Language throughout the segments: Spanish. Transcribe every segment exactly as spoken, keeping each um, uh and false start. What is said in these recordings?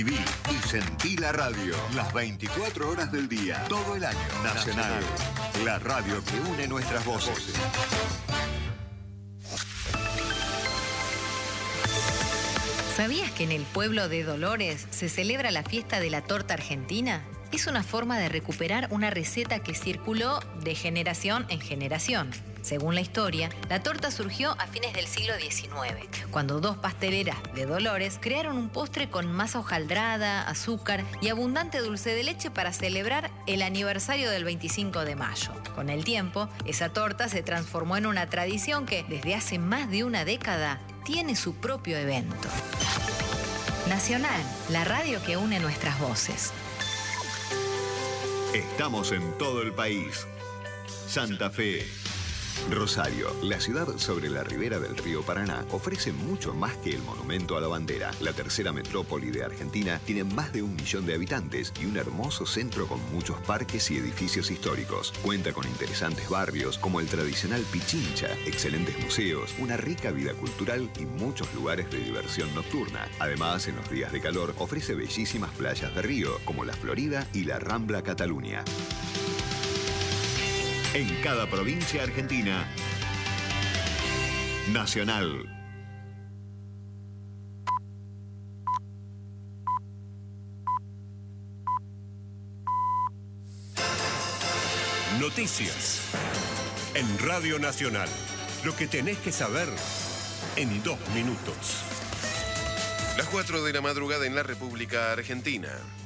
Viví y sentí la radio. Las veinticuatro horas del día, todo el año. Nacional, la radio que une nuestras voces. ¿Sabías que en el pueblo de Dolores se celebra la fiesta de la torta argentina? Es una forma de recuperar una receta que circuló de generación en generación. Según la historia, la torta surgió a fines del siglo diecinueve, cuando dos pasteleras de Dolores crearon un postre con masa hojaldrada, azúcar y abundante dulce de leche para celebrar el aniversario del veinticinco de mayo. Con el tiempo, esa torta se transformó en una tradición que, desde hace más de una década, tiene su propio evento. Nacional, la radio que une nuestras voces. Estamos en todo el país. Santa Fe. Rosario, la ciudad sobre la ribera del río Paraná, ofrece mucho más que el monumento a la bandera. La tercera metrópoli de Argentina tiene más de un millón de habitantes y un hermoso centro con muchos parques y edificios históricos. Cuenta con interesantes barrios como el tradicional Pichincha, excelentes museos, una rica vida cultural y muchos lugares de diversión nocturna. Además, en los días de calor, ofrece bellísimas playas de río como la Florida y la Rambla Cataluña. En cada provincia argentina, Nacional. Noticias. En Radio Nacional. Lo que tenés que saber en dos minutos. Las cuatro de la madrugada en la República Argentina.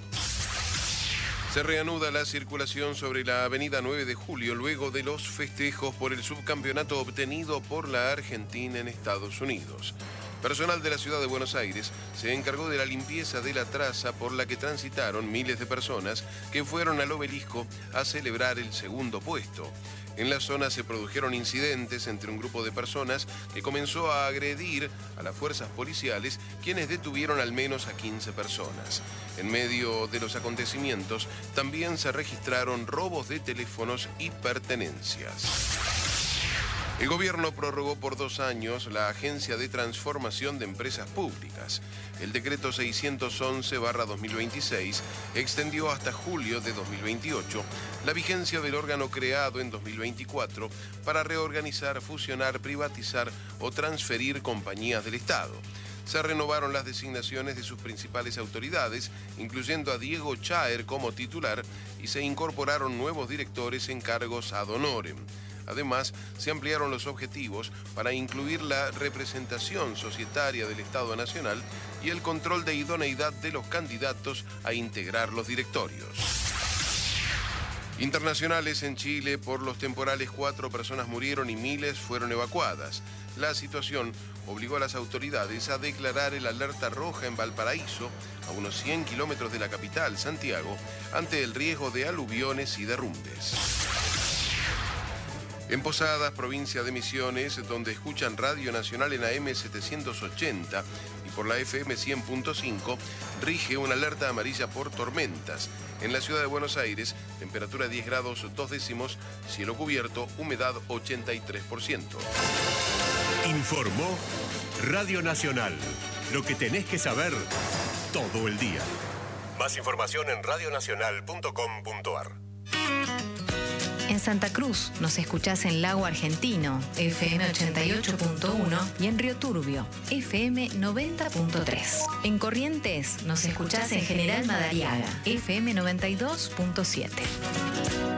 Se reanuda la circulación sobre la avenida nueve de julio luego de los festejos por el subcampeonato obtenido por la Argentina en Estados Unidos. Personal de la ciudad de Buenos Aires se encargó de la limpieza de la traza por la que transitaron miles de personas que fueron al obelisco a celebrar el segundo puesto. En la zona se produjeron incidentes entre un grupo de personas que comenzó a agredir a las fuerzas policiales, quienes detuvieron al menos a quince personas. En medio de los acontecimientos, también se registraron robos de teléfonos y pertenencias. El gobierno prorrogó por dos años la Agencia de Transformación de Empresas Públicas. El decreto seiscientos once barra dos mil veintiséis extendió hasta julio de dos mil veintiocho la vigencia del órgano creado en dos mil veinticuatro para reorganizar, fusionar, privatizar o transferir compañías del Estado. Se renovaron las designaciones de sus principales autoridades, incluyendo a Diego Chaer como titular, y se incorporaron nuevos directores en cargos ad honorem. Además, se ampliaron los objetivos para incluir la representación societaria del Estado Nacional y el control de idoneidad de los candidatos a integrar los directorios. Internacionales en Chile, por los temporales, cuatro personas murieron y miles fueron evacuadas. La situación obligó a las autoridades a declarar el alerta roja en Valparaíso, a unos cien kilómetros de la capital, Santiago, ante el riesgo de aluviones y derrumbes. En Posadas, provincia de Misiones, donde escuchan Radio Nacional en A M setecientos ochenta y por la F M cien punto cinco, rige una alerta amarilla por tormentas. En la ciudad de Buenos Aires, temperatura diez grados dos décimos, cielo cubierto, humedad ochenta y tres por ciento. Informó Radio Nacional. Lo que tenés que saber todo el día. Más información en radio nacional punto com punto ar. En Santa Cruz nos escuchás en Lago Argentino, F M ochenta y ocho punto uno, y en Río Turbio, F M noventa punto tres. En Corrientes nos escuchás en General Madariaga, F M noventa y dos punto siete.